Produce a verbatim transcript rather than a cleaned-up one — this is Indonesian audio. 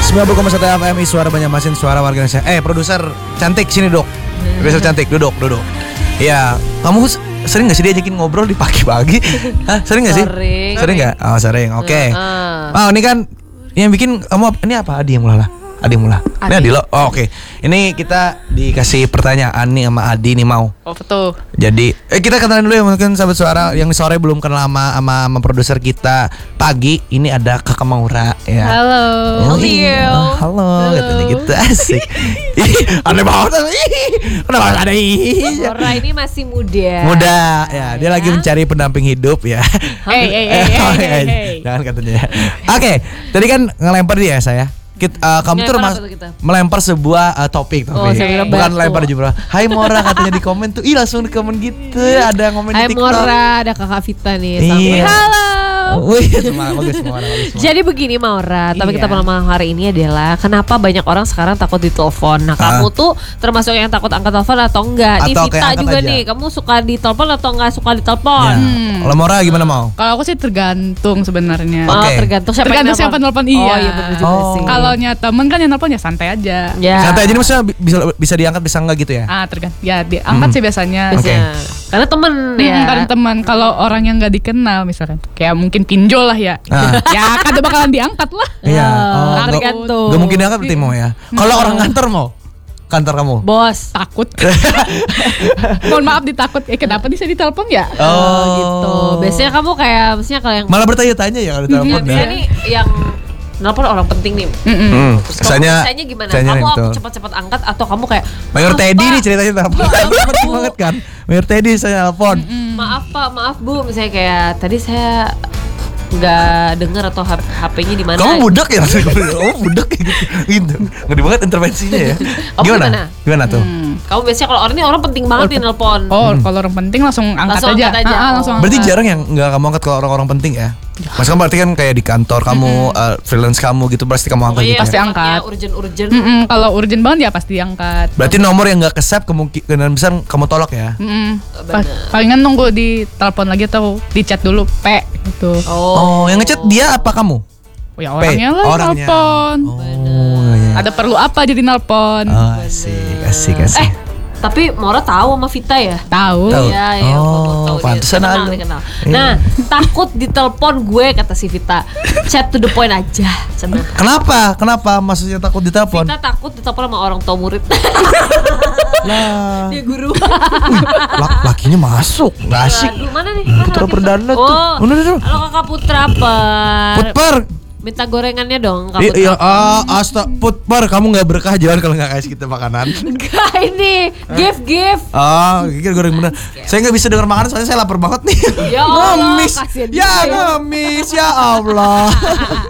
sembilan puluh koma satu F M I Suara Banjarmasin, suara warga Indonesia. Eh, produser cantik sini, Dok. Produser cantik, duduk, duduk. Ya, kamu sering gak sih diajakin ngobrol di pagi-pagi? Hah, sering gak sih? Sering. Sering gak? Oh, sering. Oke. Okay. Uh. Oh, ini kan yang bikin kamu ini apa? Adi yang mulai lah. Adi mulai. Ini Adi lo. Oh, oke. Okay. Ini kita dikasih pertanyaan nih sama Adi nih mau. Oh, betul. Jadi, eh kita kenalan dulu ya, mungkin sahabat suara yang sore belum kenal sama sama, sama produser kita. Pagi ini ada Kakak Maura ya. Halo. Oh, iya. Oh, halo, Halo. katanya gitu asik. Ih, aneh banget. Ih, kenapa ada ih? Maura ini masih muda. Muda ya, dia Ya. lagi mencari pendamping hidup ya. Hey, hey, hey, hey, Oh, hey, iya, hey. jangan katanya ya. Oke, tadi kan ngelempar dia saya. Kita, uh, kamu tuh Ngelempar mas- apa tuh kita? melempar sebuah uh, topik, Oh, topik. saya kira bukan batu. lempar jumlah. Hai Mora katanya di komen tuh, ih langsung di komen gitu, ada yang komen Hai di TikTok. Maura, ada Kakak Vita nih. Iya. Halo. Wih, semangat, bagus, semangat, bagus, semangat. Jadi begini Maura, tapi Iya. kita malam hari ini adalah kenapa banyak orang sekarang takut ditelepon. Nah, Ah. kamu tuh termasuk yang takut angkat telepon atau enggak? Nih Atau kayak Vita angkat juga aja. nih, kamu suka ditelepon atau enggak suka ditelepon? Ya. Hmm. Kalau Mora gimana mau? Kalau aku sih tergantung sebenarnya. Oh, Oke. tergantung siapa Tergantung yang siapa nelpon. nelpon, iya. Oh iya benar juga Oh. sih. Kalau nya temen kan yang nelpon ya santai aja. ya. Santai aja nih, maksudnya bi- bisa bisa diangkat bisa enggak gitu ya? Ah, tergantung. Ya diangkat Hmm. sih biasanya. Oke. Biasanya. Karena temen Hmm, ya. karena teman. Kalau orang yang nggak dikenal misalkan, kayak mungkin pinjol lah ya. Ah. Ya kan bakalan diangkat lah. Iya. Oh, Oh, nggak- tergantung. Gak mungkin diangkat berarti mau ya. Kalau orang kantor mau? Kantor kamu? Bos. Takut. Mohon maaf ditakut. Eh kenapa bisa ditelepon ya? Oh, gitu. Biasanya kamu kayak maksudnya kalau yang Malah bertanya-tanya ya kalau ya, telepon biasanya ya. nih yang nelpon orang penting nih. Mm-mm. Hmm, Terus kamu misalnya, biasanya gimana? misalnya Kamu itu. aku cepat-cepat angkat atau kamu kayak Mayor "Maaf, Teddy Pak. nih ceritanya telepon. Penting banget kan. Mayor Teddy saya telepon. Maaf Pak, maaf Bu, misalnya kayak tadi saya nggak dengar atau H P-nya di mana? Kamu budak ya? Kamu budak ya gitu. Gitu. Ngeri banget intervensinya ya. Kamu Gimana? gimana? Gimana tuh? Hmm. Kamu biasanya kalau orang ini orang penting banget nih nelpon. Oh, kalau orang penting langsung angkat Langsung aja. angkat aja. Ah, ah, Oh. langsung Berarti angkat. jarang yang nggak kamu angkat kalau orang-orang penting ya? Mas kamu berarti kan kayak di kantor kamu, uh, freelance kamu gitu pasti kamu angkat Pokoknya gitu pasti ya? angkat. Urgent-urgent. Mm-mm, kalau urgent banget ya pasti diangkat. Berarti nomor yang nggak kesep kemungkinan besar kamu tolak ya? Mm-mm. Bener. Pa- palingan nunggu di telepon lagi atau di chat dulu, P gitu. Oh, yang ngechat dia apa kamu? Oh, ya orangnya lah orangnya. telepon. Oh, iya. Ada perlu apa jadi nelpon? Oh, asik, asik, asik. Eh, tapi Maura tahu sama Vita ya? Tahu. Tahu. Iya, iya. Oh, aku tahu dia. pantesan Kenal, ada. dia kenal. Iya. Nah, takut ditelepon gue kata si Vita. Chat to the point aja. Cenah. Kenapa? Kenapa maksudnya takut ditelepon? Vita takut ditelepon sama orang tua murid. Lah, Dia guru. lak- lakinya masuk, nggak asik. Aduh, mana nih? Mana Putra laki- Perdana tuh. Oh, Udah, udah, udah. halo kakak Putra Per. Putper. Minta gorengannya dong kak Iya, Putra. iya, ah, asta, Putper, kamu nggak berkah jalan kalau nggak kasih kita makanan. Enggak ini, gift gift. Oh, kira goreng bener. Saya nggak bisa dengar makanan soalnya saya lapar banget nih. Ya Allah, Ngemis. kasihan Ya juga ya. ngemis, ya Allah.